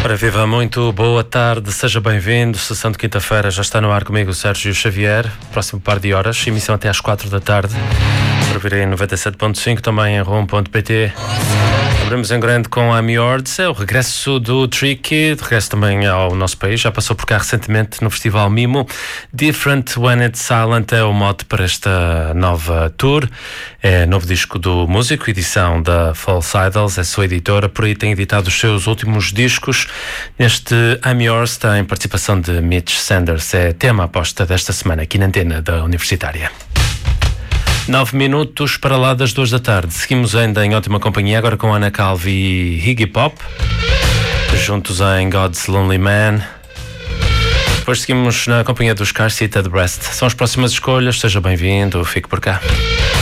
Ora, viva, muito boa tarde, seja bem-vindo. Sessão de quinta-feira, já está no ar comigo o Sérgio Xavier. Próximo par de horas, emissão até às 4 da tarde. Para vir em 97.5, também em ROM.pt. Abrimos em grande com a Amiords, é o regresso do Tricky, de regresso também ao nosso país, já passou por cá recentemente no Festival Mimo. Different When It's Silent é o mote para esta nova tour, é novo disco do músico, edição da False Idols, é sua editora, por aí tem editado os seus últimos discos. Neste Amiords tem participação de Mitch Sanders, é tema aposta desta semana aqui na antena da Universitária. 9 minutos para lá das 2 da tarde. Seguimos ainda em ótima companhia, agora com Ana Calvi e Iggy Pop, juntos em God's Lonely Man. Depois seguimos na companhia dos Car Seat at Rest. São as próximas escolhas, seja bem-vindo, fique por cá.